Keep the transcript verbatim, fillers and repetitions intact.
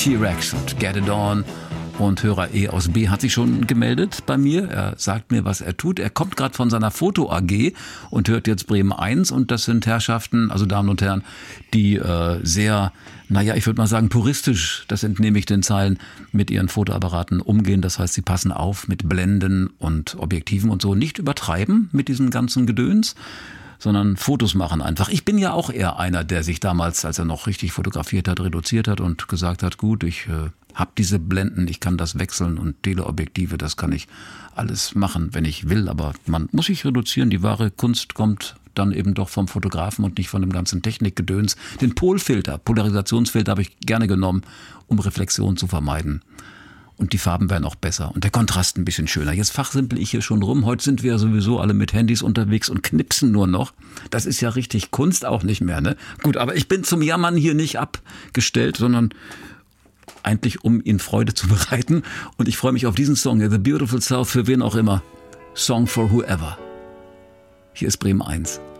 T-Rex und Get It On. Und Hörer E aus B hat sich schon gemeldet bei mir. Er sagt mir, was er tut. Er kommt gerade von seiner Foto-A G und hört jetzt Bremen eins. Und das sind Herrschaften, also Damen und Herren, die äh, sehr, naja, ich würde mal sagen, puristisch, das entnehme ich den Zeilen, mit ihren Fotoapparaten umgehen. Das heißt, sie passen auf mit Blenden und Objektiven und so. Nicht übertreiben mit diesem ganzen Gedöns, sondern Fotos machen einfach. Ich bin ja auch eher einer, der sich damals, als er noch richtig fotografiert hat, reduziert hat und gesagt hat, gut, ich äh, habe diese Blenden, ich kann das wechseln und Teleobjektive, das kann ich alles machen, wenn ich will. Aber man muss sich reduzieren. Die wahre Kunst kommt dann eben doch vom Fotografen und nicht von dem ganzen Technikgedöns. Den Polfilter, Polarisationsfilter habe ich gerne genommen, um Reflexion zu vermeiden. Und die Farben werden auch besser und der Kontrast ein bisschen schöner. Jetzt fachsimpel ich hier schon rum. Heute sind wir ja sowieso alle mit Handys unterwegs und knipsen nur noch. Das ist ja richtig Kunst auch nicht mehr, ne? Gut, aber ich bin zum Jammern hier nicht abgestellt, sondern eigentlich um Ihnen Freude zu bereiten. Und ich freue mich auf diesen Song, The Beautiful South, für wen auch immer. Song for Whoever. Hier ist Bremen eins.